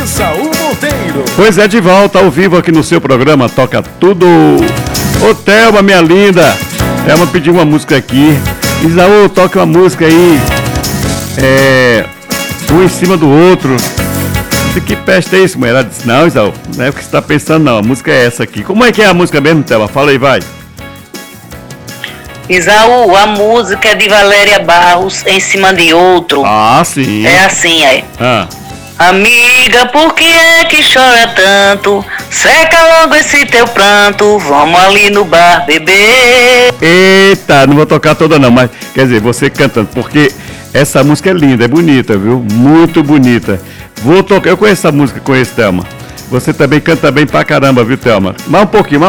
Isaú Monteiro. Pois é, de volta ao vivo aqui no seu programa Toca Tudo. Ô Thelma, minha linda, Thelma pediu uma música aqui. Isaú, toca uma música aí. Um em cima do outro. Que peste é isso, mulher? Ela disse, não, Isaú, não é o que você tá pensando não, a música é essa aqui. Como é que é a música mesmo, Thelma? Fala aí, vai. Isaú, a música é de Valéria Barros, Em Cima de Outro. Ah, sim. É assim, aí. Amiga, por que é que chora tanto? Seca logo esse teu pranto, vamos ali no bar beber. Eita, não vou tocar toda não, mas quer dizer, você cantando, porque essa música é linda, é bonita, viu? Muito bonita. Vou tocar, eu conheço essa música, conheço, Thelma. Você também canta bem pra caramba, viu, Thelma? Mais um pouquinho.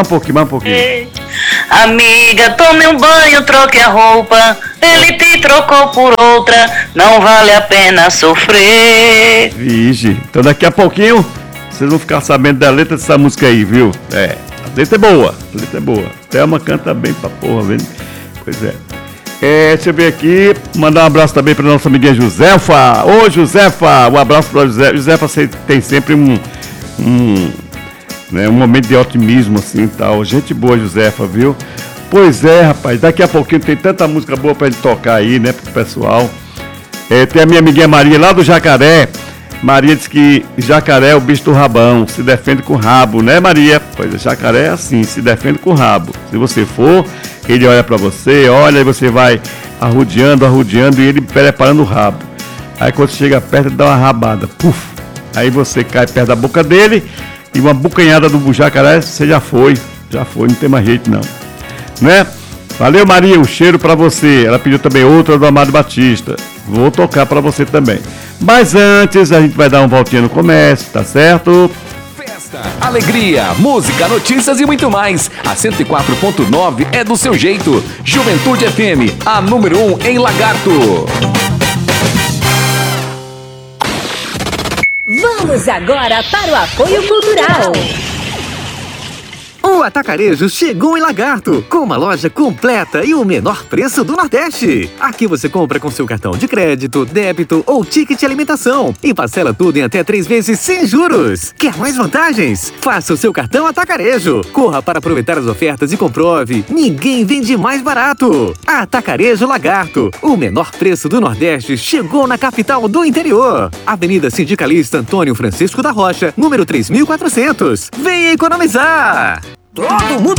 Amiga, tome um banho, troque a roupa. Ele te trocou por outra, não vale a pena sofrer. Vixe, então daqui a pouquinho vocês vão ficar sabendo da letra dessa música aí, viu? A letra é boa. Thelma canta bem pra porra, viu? Pois é. Deixa eu ver aqui, mandar um abraço também pra nossa amiguinha Josefa. Ô, Josefa, um abraço pra Josefa. Josefa, você tem sempre um momento de otimismo assim e tal. Gente boa, Josefa, viu? Pois é, rapaz, daqui a pouquinho tem tanta música boa pra gente tocar aí, né, pro pessoal. Tem a minha amiguinha Maria lá do Jacaré. Maria diz que jacaré é o bicho do rabão, se defende com o rabo, né, Maria? Pois é, jacaré é assim, se defende com o rabo. Se você for, ele olha pra você, olha e você vai arrodeando e ele preparando o rabo. Aí quando chega perto, ele dá uma rabada, puf! Aí você cai perto da boca dele e uma bucanhada do jacaré, você já foi, não tem mais jeito não, né? Valeu, Maria, um cheiro pra você. Ela pediu também outra do Amado Batista. Vou tocar pra você também. Mas antes, a gente vai dar uma voltinha no comércio, tá certo? Festa, alegria, música, notícias e muito mais. A 104.9 é do seu jeito. Juventude FM, a número 1 em Lagarto. Vamos agora para o apoio cultural. O Atacarejo chegou em Lagarto, com uma loja completa e o menor preço do Nordeste. Aqui você compra com seu cartão de crédito, débito ou ticket de alimentação e parcela tudo em até 3 vezes sem juros. Quer mais vantagens? Faça o seu cartão Atacarejo. Corra para aproveitar as ofertas e comprove. Ninguém vende mais barato. Atacarejo Lagarto, o menor preço do Nordeste chegou na capital do interior. Avenida Sindicalista Antônio Francisco da Rocha, número 3400. Venha economizar! Todo mundo